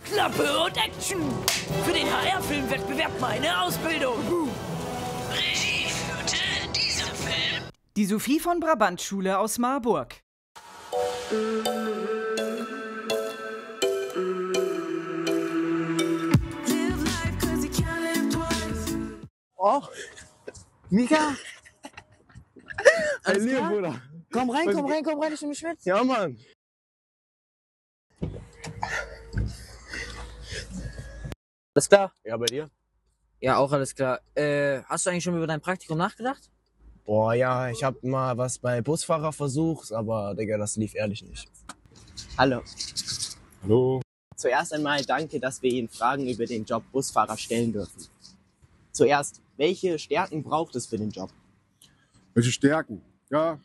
Klappe und Action! Für den HR-Filmwettbewerb meine Ausbildung! Regie führte in diesem Film die Sophie von Brabant Schule aus Marburg. Oh, Mika! Alles Lieber klar? Bruder. Komm rein, ich bin schwitzt. Ja, Mann. Alles klar? Ja, bei dir? Ja, auch alles klar. Hast du eigentlich schon über dein Praktikum nachgedacht? Boah, ja, ich hab mal was bei Busfahrer versucht, aber Digga, das lief ehrlich nicht. Hallo. Hallo. Zuerst einmal danke, dass wir Ihnen Fragen über den Job Busfahrer stellen dürfen. Zuerst, welche Stärken braucht es für den Job? Welche Stärken? Ja,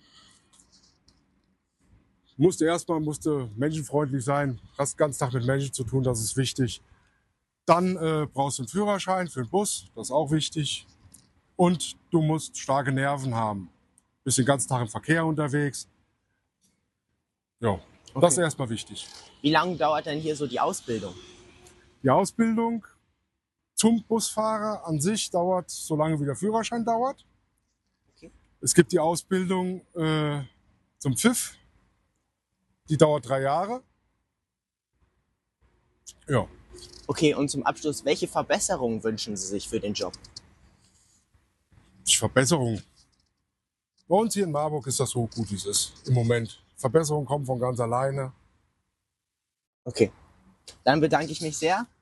musste menschenfreundlich sein, hast den ganzen Tag mit Menschen zu tun, das ist wichtig. Dann brauchst du einen Führerschein für den Bus, das ist auch wichtig. Und du musst starke Nerven haben. Bist den ganzen Tag im Verkehr unterwegs. Ja, das ist erstmal wichtig. Wie lange dauert denn hier so die Ausbildung? Die Ausbildung zum Busfahrer an sich dauert so lange, wie der Führerschein dauert. Okay. Es gibt die Ausbildung zum Pfiff. Die dauert 3 Jahre. Ja. Okay, und zum Abschluss, welche Verbesserungen wünschen Sie sich für den Job? Die Verbesserung. Bei uns hier in Marburg ist das so gut, wie es ist im Moment. Verbesserungen kommen von ganz alleine. Okay, dann bedanke ich mich sehr